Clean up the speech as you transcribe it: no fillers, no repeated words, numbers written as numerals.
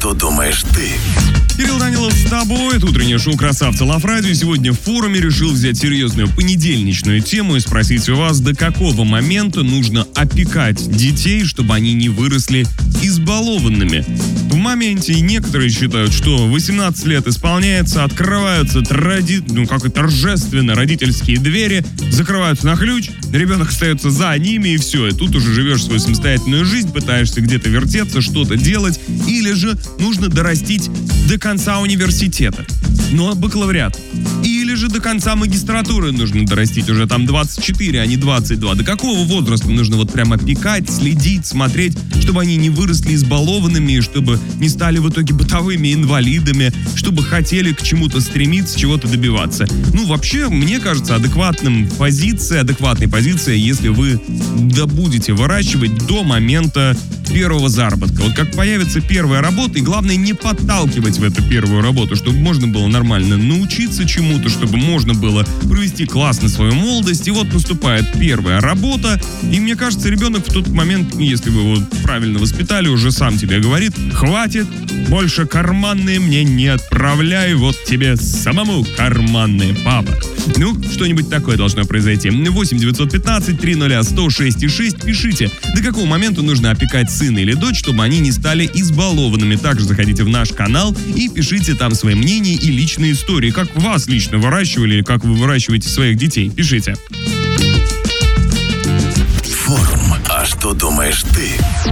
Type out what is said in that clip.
что думаешь ты? Кирилл Данилов с тобой. Это утреннее шоу «Красавцы Лав Радио». Сегодня в форуме решил взять серьезную понедельничную тему и спросить у вас, до какого момента нужно опекать детей, чтобы они не выросли избалованными. В моменте некоторые считают, что 18 лет исполняется, открываются торжественно родительские двери, закрываются на ключ, ребенок остается за ними и все. И тут уже живешь свою самостоятельную жизнь, пытаешься где-то вертеться, что-то делать, или же нужно дорастить до конца университета, но бакалавриат. Или же до конца магистратуры нужно дорастить, уже там 24, а не 22. До какого возраста нужно вот прям опекать, следить, смотреть, чтобы они не выросли избалованными, и чтобы не стали в итоге бытовыми инвалидами, чтобы хотели к чему-то стремиться, чего-то добиваться. Ну, вообще, мне кажется, адекватной позиция, если вы будете выращивать до момента первого заработка. Вот как появится первая работа, и главное не подталкивать в эту первую работу, чтобы можно было нормально научиться чему-то, чтобы можно было провести классно свою молодость. И вот наступает первая работа, и мне кажется, ребенок в тот момент, если вы его правильно воспитали, уже сам тебе говорит: хватит, больше карманные мне не отправляй, вот тебе самому карманные, папа. Ну, что-нибудь такое должно произойти. 8 915 300 106,6. Пишите, до какого момента нужно опекать сына или дочь, чтобы они не стали избалованными. Также заходите в наш канал и пишите там свои мнения и личные истории. Как вас лично выращивали или как вы выращиваете своих детей. Пишите. Форум «А что думаешь ты?»